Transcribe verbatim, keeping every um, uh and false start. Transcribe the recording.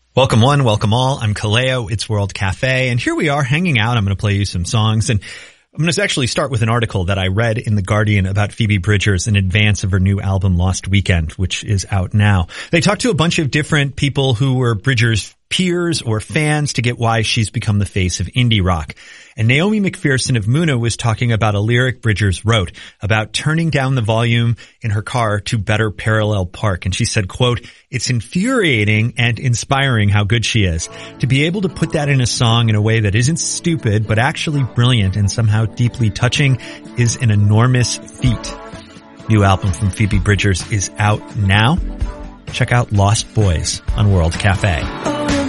Welcome one, welcome all. I'm Kaleo. It's World Cafe. And here we are hanging out. I'm going to play you some songs. And I'm going to actually start with an article that I read in The Guardian about Phoebe Bridgers in advance of her new album Lost Weekend, which is out now. They talked to a bunch of different people who were Bridgers' peers or fans to get why she's become the face of indie rock. And Naomi McPherson of Muna was talking about a lyric Bridgers wrote about turning down the volume in her car to better parallel park. And she said, quote, "It's infuriating and inspiring how good she is. To be able to put that in a song in a way that isn't stupid, but actually brilliant and somehow deeply touching is an enormous feat." New album from Phoebe Bridgers is out now. Check out Lost Boys on World Cafe.